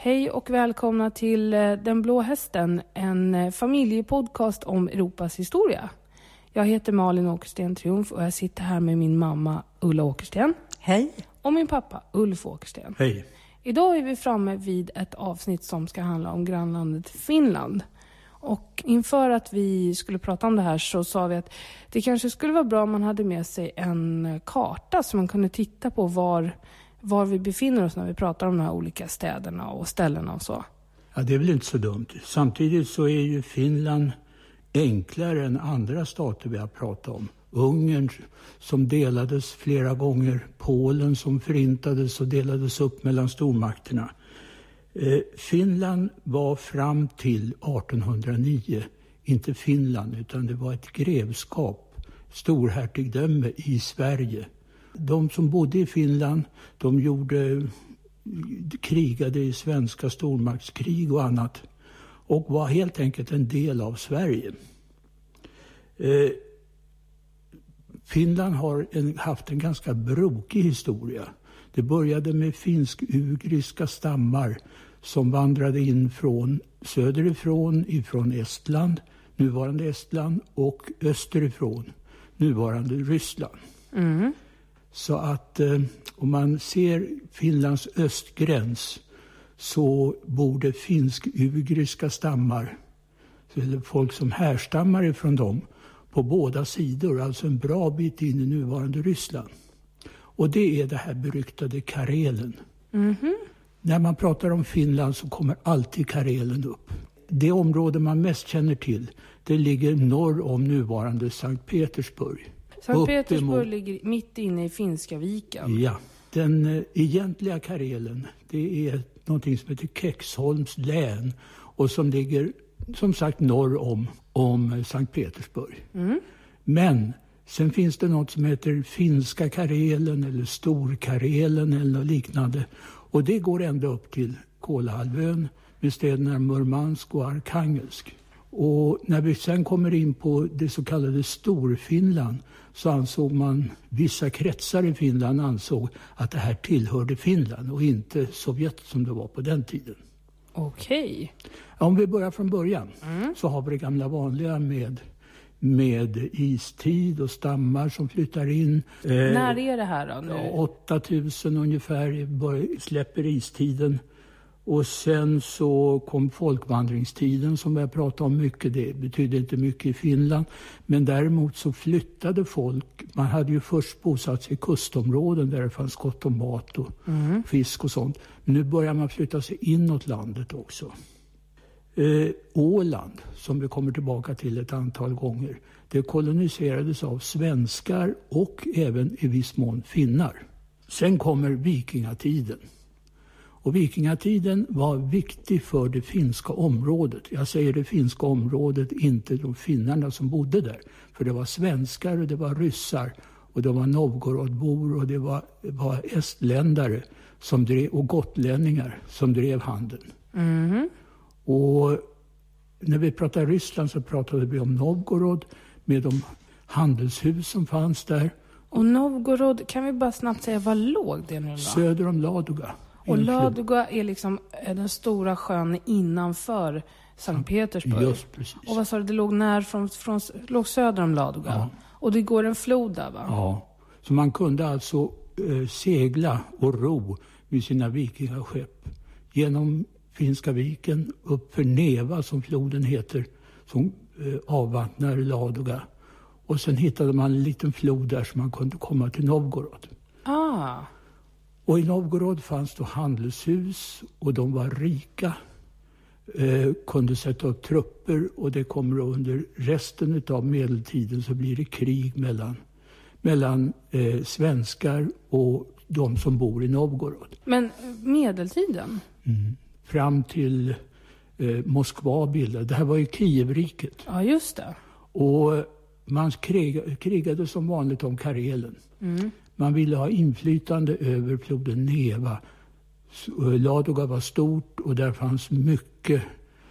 Hej och välkomna till Den blå hästen, en familjepodcast om Europas historia. Jag heter Malin Åkersten Triumf och jag sitter här med min mamma Ulla Åkersten. Hej. Och min pappa Ulf Åkersten. Hej. Idag är vi framme vid ett avsnitt som ska handla om grannlandet Finland. Och inför att vi skulle prata om det här så sa vi att det kanske skulle vara bra om man hade med sig en karta så man kunde titta på var vi befinner oss när vi pratar om de här olika städerna och ställena och så. Ja, det är väl inte så dumt. Samtidigt så är ju Finland enklare än andra stater vi har pratat om. Ungern som delades flera gånger, Polen som förintades och delades upp mellan stormakterna. Finland var fram till 1809 inte Finland utan det var ett grevskap, storhertigdöme i Sverige. De som bodde i Finland, de krigade i svenska stormaktskrig och annat och var helt enkelt en del av Sverige. Finland har haft en ganska brokig historia. Det började med finsk-ugriska stammar som vandrade in ifrån Estland, nuvarande Estland, och österifrån, nuvarande Ryssland. Mm. Så att om man ser Finlands östgräns så bor det finsk-ugriska stammar, eller folk som härstammar ifrån dem, på båda sidor, alltså en bra bit in i nuvarande Ryssland. Och det är det här beryktade Karelen. Mm-hmm. När man pratar om Finland så kommer alltid Karelen upp. Det område man mest känner till, det ligger norr om nuvarande Sankt Petersburg. Sankt Petersburg ligger mitt inne i Finska viken. Ja, den egentliga Karelen, det är någonting som heter Kexholms län och som ligger som sagt norr om Sankt Petersburg. Mm. Men sen finns det något som heter Finska Karelen eller Storkarelen eller något liknande. Och det går ända upp till Kolahalvön med städerna Murmansk och Arkhangelsk. Och när vi sen kommer in på det så kallade Storfinland så ansåg vissa kretsar i Finland ansåg att det här tillhörde Finland och inte Sovjet som det var på den tiden. Okej. Om vi börjar från början så har vi det gamla vanliga med istid och stammar som flyttar in. När är det här då? 8000 ungefär släpper istiden. Och sen så kom folkvandringstiden som vi har pratat om mycket. Det betyder inte mycket i Finland. Men däremot så flyttade folk. Man hade ju först bosatt sig i kustområden där det fanns gott om mat och fisk och sånt. Men nu börjar man flytta sig inåt landet också. Åland, som vi kommer tillbaka till ett antal gånger, det koloniserades av svenskar och även i viss mån finnar. Sen kommer vikingatiden. Och vikingatiden var viktig för det finska området. Jag säger det finska området, inte de finnarna som bodde där. För det var svenskar och det var ryssar och det var Novgorodbor och det var estländare och gotlänningar som drev handeln. Mm. Och när vi pratar Ryssland så pratade vi om Novgorod med de handelshus som fanns där. Och Novgorod, kan vi bara snabbt säga, var låg det nu då? Söder om Ladoga. Och Ladoga är liksom den stora sjön innanför Sankt Petersburg. Just precis. Och vad sa du, det låg låg söder om Ladoga. Ja. Och det går en flod där, va? Ja, så man kunde alltså segla och ro med sina vikingaskepp genom Finska viken upp för Neva som floden heter, som avvattnar Ladoga. Och sen hittade man en liten flod där så man kunde komma till Novgorod. Ah. Och i Novgorod fanns då handelshus och de var rika. Kunde sätta upp trupper och det kommer under resten av medeltiden så blir det krig mellan svenskar och de som bor i Novgorod. Men medeltiden? Fram till Moskva bildade. Det här var ju Kievriket. Ja, just det. Och man krigade som vanligt om Karelen. Mm. Man ville ha inflytande över floden Neva. Ladoga var stort och där fanns mycket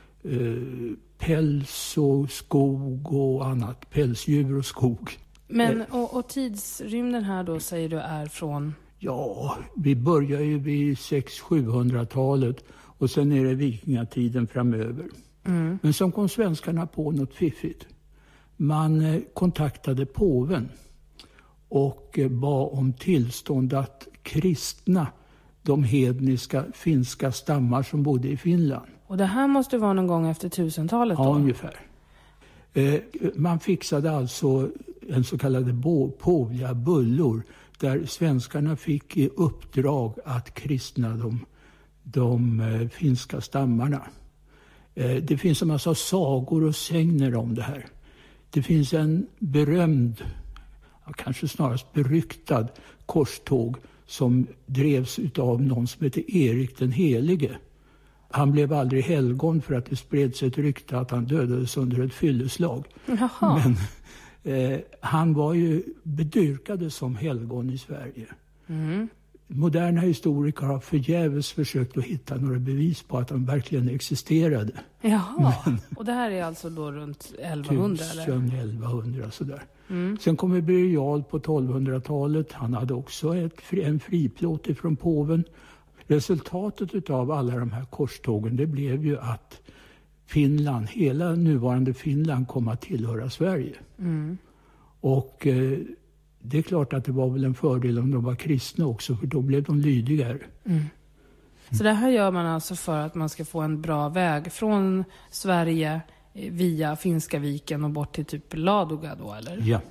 päls och skog och annat. Pälsdjur och skog. Men och tidsrymden här då säger du är från? Ja, vi börjar ju vid 600-700-talet och sen är det vikingatiden framöver. Men så kom svenskarna på något fiffigt. Man kontaktade påven och bad om tillstånd att kristna de hedniska finska stammar som bodde i Finland. Och det här måste vara någon gång efter 1000-talet då? Ja, ungefär. Man fixade alltså en så kallade påvliga bullor där svenskarna fick i uppdrag att kristna de finska stammarna. Det finns en massa sagor och sägner om det här. Det finns en berömd, kanske snarast beryktad korståg som drevs av någon som heter Erik den helige. Han blev aldrig helgon för att det spreds ett rykte att han dödades under ett fylleslag. Jaha. Men han var ju bedyrkad som helgon i Sverige. Moderna historiker har förgäves försökt att hitta några bevis på att han verkligen existerade. Jaha, och det här är alltså då runt 1100 eller? 1100 sådär. Sen kommer Birger Jarl på 1200-talet. Han hade också en friplåt ifrån påven. Resultatet av alla de här korstågen, det blev ju att Finland, hela nuvarande Finland, kom att tillhöra Sverige. Och det är klart att det var väl en fördel om de var kristna också, för då blev de lydigare. Så det här gör man alltså för att man ska få en bra väg från Sverige via Finska viken och bort till typ Ladoga då, eller? Ja.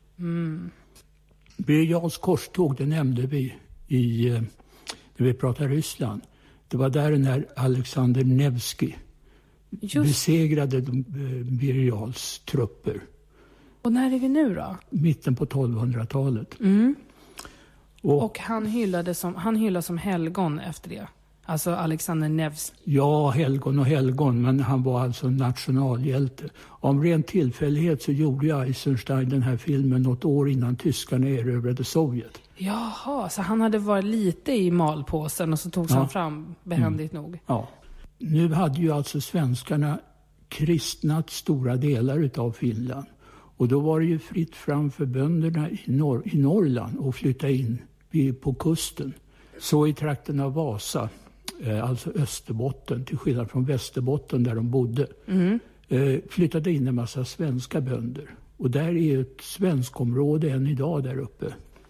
Birger Jarls korståg, det nämnde vi när vi pratade Ryssland. Det var där när Alexander Nevsky besegrade Birger Jarls trupper. Och när är vi nu då? Mitten på 1200-talet. Och han hyllas som helgon efter det. Alltså Alexander Nevsky. Ja, helgon, men han var alltså nationalhjälte. Om ren tillfällighet så gjorde ju Eisenstein den här filmen något år innan tyskarna erövrade Sovjet. Jaha, så han hade varit lite i malpåsen och så togs han fram behändigt nog. Ja. Nu hade ju alltså svenskarna kristnat stora delar utav Finland. Och då var det ju fritt fram för bönderna i Norrland att flytta in på kusten. Så i trakten av Vasa, alltså Österbotten, till skillnad från Västerbotten där de bodde, flyttade in en massa svenska bönder. Och där är ett svenskområde än idag där uppe.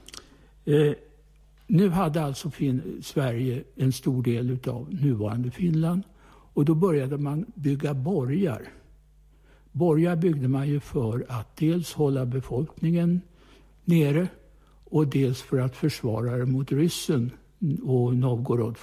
Nu hade alltså Sverige en stor del av nuvarande Finland. Och då började man bygga borgar. Borgar byggde man ju för att dels hålla befolkningen nere och dels för att försvara det mot ryssen och Novgorod.